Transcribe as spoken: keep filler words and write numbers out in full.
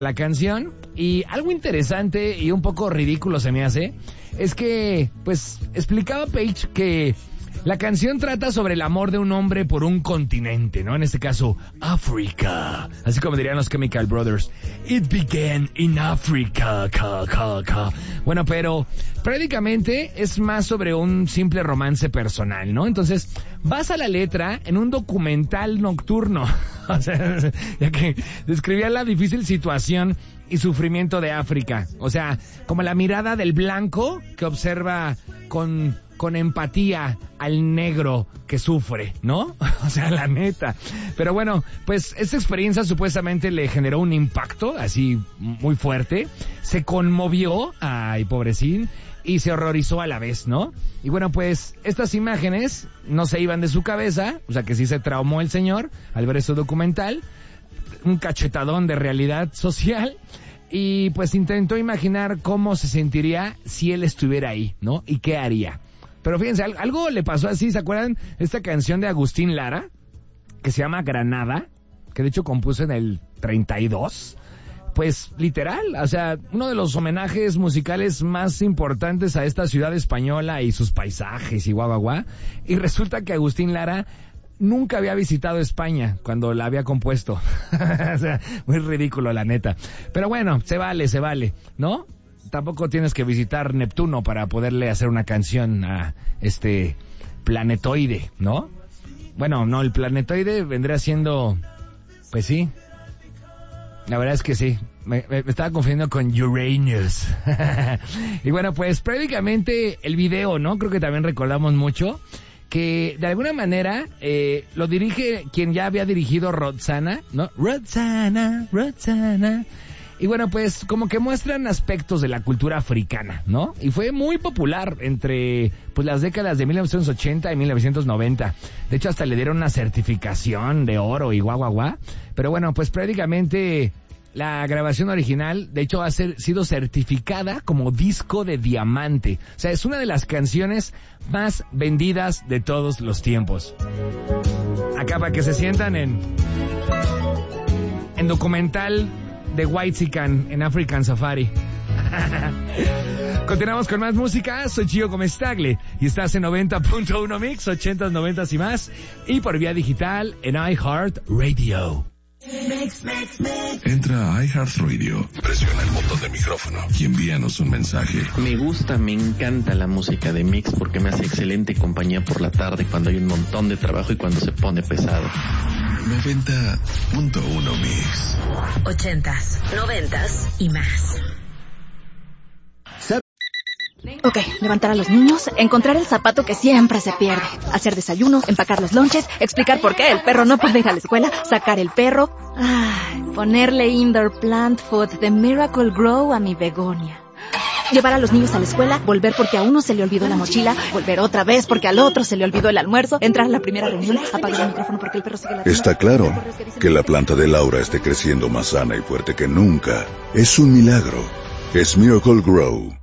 la canción, y algo interesante y un poco ridículo se me hace es que, pues, explicaba Page que la canción trata sobre el amor de un hombre por un continente, ¿no? En este caso, África. Así como dirían los Chemical Brothers. It began in Africa. Ca, ca, ca. Bueno, pero prácticamente es más sobre un simple romance personal, ¿no? Entonces, basa la letra en un documental nocturno. O sea, ya que describía la difícil situación y sufrimiento de África. O sea, como la mirada del blanco que observa con... con empatía al negro que sufre, ¿no? O sea, la neta. Pero bueno, pues esta experiencia supuestamente le generó un impacto así muy fuerte. Se conmovió, ay, pobrecín, y se horrorizó a la vez, ¿no? Y bueno, pues estas imágenes no se iban de su cabeza, o sea que sí se traumó el señor al ver este documental, un cachetadón de realidad social. Y pues intentó imaginar cómo se sentiría si él estuviera ahí, ¿no? Y qué haría. Pero fíjense, algo le pasó así, ¿se acuerdan? Esta canción de Agustín Lara, que se llama Granada, que de hecho compuso en el treinta y dos. Pues literal, o sea, uno de los homenajes musicales más importantes a esta ciudad española y sus paisajes y guau, guau, guau. Y resulta que Agustín Lara nunca había visitado España cuando la había compuesto. O sea, muy ridículo, la neta. Pero bueno, se vale, se vale, ¿no? Tampoco tienes que visitar Neptuno para poderle hacer una canción a este planetoide, ¿no? Bueno, no, el planetoide vendría siendo... Pues sí, la verdad es que sí. Me, me, me estaba confundiendo con Uranus. Y bueno, pues prácticamente el video, ¿no? Creo que también recordamos mucho que de alguna manera eh, lo dirige quien ya había dirigido Roxana, ¿no? Roxana, Roxana... Y bueno, pues como que muestran aspectos de la cultura africana, ¿no? Y fue muy popular entre pues las décadas de mil novecientos ochenta y mil novecientos noventa. De hecho, hasta le dieron una certificación de oro y guau, guau, guau. Pero bueno, pues prácticamente la grabación original, de hecho, ha ser, sido certificada como disco de diamante. O sea, es una de las canciones más vendidas de todos los tiempos. Acá para que se sientan en, en documental de Whitezican en African Safari. Continuamos con más música. Soy Gio Gómez Tagle y estás en noventa punto uno Mix, ochentas, noventas y más, y por vía digital en iHeartRadio. Mix, mix, mix. Entra a iHeartRadio, presiona el botón de micrófono y envíanos un mensaje. Me gusta, me encanta la música de Mix porque me hace excelente compañía por la tarde cuando hay un montón de trabajo y cuando se pone pesado. noventa punto uno Mix. Ochentas, noventas y más. Ok, levantar a los niños, encontrar el zapato que siempre se pierde, hacer desayuno, empacar los lonches, explicar por qué el perro no puede ir a la escuela, sacar el perro, ay, ponerle indoor plant food de Miracle Grow a mi begonia. Llevar a los niños a la escuela, volver porque a uno se le olvidó la mochila, volver otra vez porque al otro se le olvidó el almuerzo, entrar a la primera reunión, apagar el micrófono porque el perro sigue la... Está claro que la planta de Laura esté creciendo más sana y fuerte que nunca. Es un milagro. Es Miracle Grow.